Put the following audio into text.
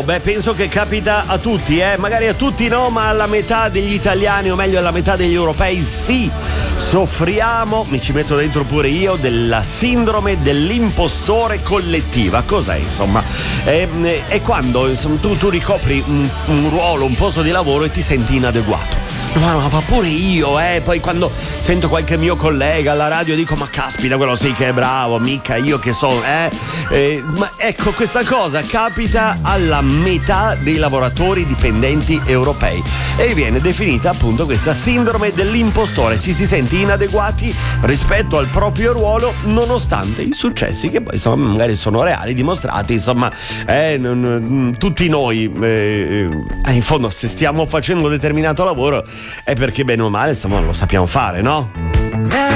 beh, penso che capita a tutti, magari a tutti no, ma alla metà degli italiani, o meglio alla metà degli europei sì. Soffriamo, mi ci metto dentro pure io, della sindrome dell'impostore collettiva. Cos'è, insomma? È quando insomma, tu ricopri un ruolo, un posto di lavoro e ti senti inadeguato. Ma pure io, poi quando sento qualche mio collega alla radio dico: ma caspita, quello sì che è bravo, mica io che so, ma ecco, questa cosa capita alla metà dei lavoratori dipendenti europei e viene definita appunto questa sindrome dell'impostore. Ci si sente inadeguati rispetto al proprio ruolo nonostante i successi che poi insomma magari sono reali, dimostrati, insomma tutti noi in fondo se stiamo facendo un determinato lavoro è perché bene o male insomma lo sappiamo fare, no?